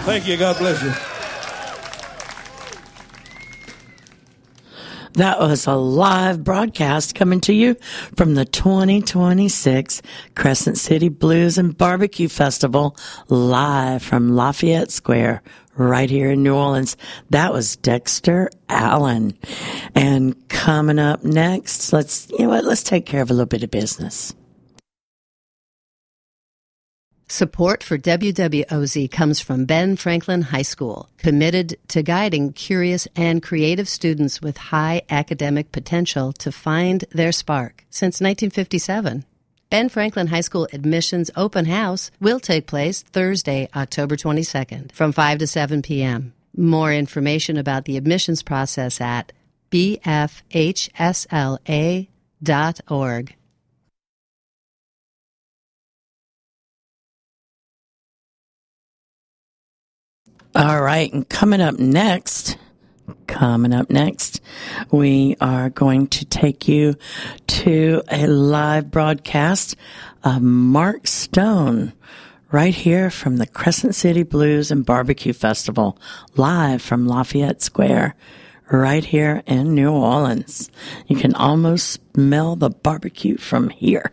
Thank you. God bless you. That was a live broadcast coming to you from the 2026 Crescent City Blues and Barbecue Festival, live from Lafayette Square, right here in New Orleans. That was Dexter Allen. And coming up next, let's take care of a little bit of business. Support for WWOZ comes from Ben Franklin High School, committed to guiding curious and creative students with high academic potential to find their spark since 1957. Ben Franklin High School admissions open house will take place Thursday, October 22nd from 5 to 7 p.m. More information about the admissions process at bfhsla.org. All right, and coming up next, we are going to take you to a live broadcast of Mark Stone right here from the Crescent City Blues and Barbecue Festival, live from Lafayette Square, right here in New Orleans. You can almost smell the barbecue from here.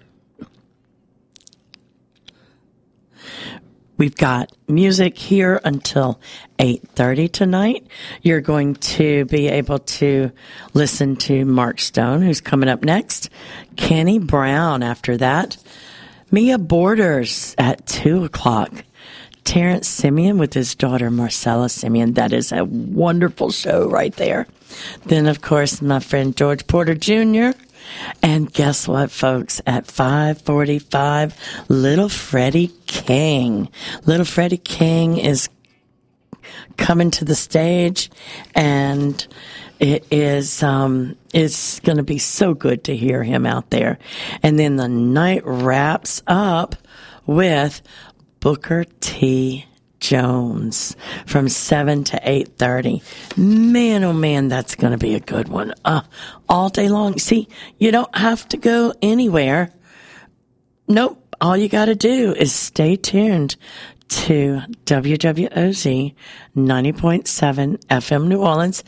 We've got music here until 8:30 tonight. You're going to be able to listen to Mark Stone, who's coming up next. Kenny Brown after that. Mia Borders at 2 o'clock. Terrence Simeon with his daughter Marcella Simeon. That is a wonderful show right there. Then, of course, my friend George Porter Jr., and guess what, folks? At 5:45, Little Freddie King. Little Freddie King is coming to the stage, and it is it's going to be so good to hear him out there. And then the night wraps up with Booker T. Jones from 7 to 8:30. Man, oh man, that's going to be a good one. All day long. See, you don't have to go anywhere. Nope. All you got to do is stay tuned to WWOZ 90.7 FM New Orleans,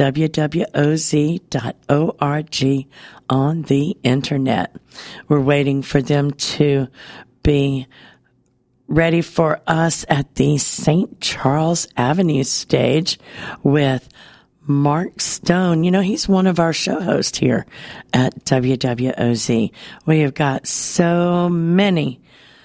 WWOZ.org on the internet. We're waiting for them to be ready for us at the St. Charles Avenue stage with Mark Stone. You know, he's one of our show hosts here at WWOZ. We have got so many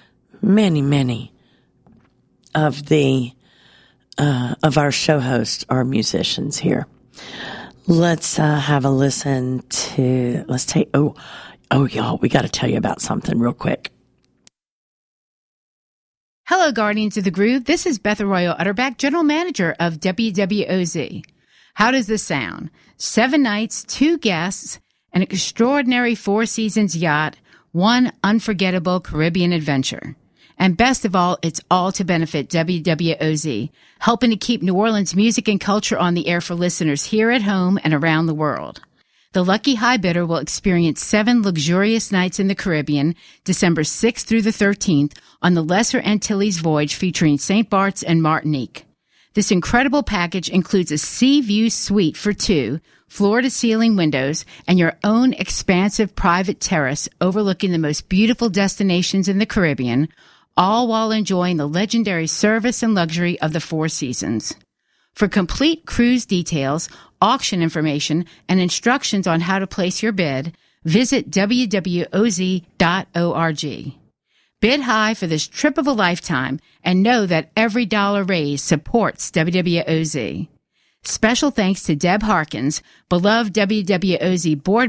of our show hosts are musicians here. Let's have a listen to, y'all, we got to tell you about something real quick. Hello, Guardians of the Groove. This is Beth Arroyo Utterback, General Manager of WWOZ. How does this sound? 7 nights, 2 guests, an extraordinary 4 seasons yacht, 1 unforgettable Caribbean adventure. And best of all, it's all to benefit WWOZ, helping to keep New Orleans music and culture on the air for listeners here at home and around the world. The lucky high bidder will experience 7 luxurious nights in the Caribbean, December 6th through the 13th, on the Lesser Antilles voyage featuring St. Bart's and Martinique. This incredible package includes a sea view suite for 2, floor-to-ceiling windows, and your own expansive private terrace overlooking the most beautiful destinations in the Caribbean, all while enjoying the legendary service and luxury of the 4 seasons. For complete cruise details, auction information, and instructions on how to place your bid, visit wwoz.org. Bid high for this trip of a lifetime and know that every dollar raised supports WWOZ. Special thanks to Deb Harkins, beloved WWOZ board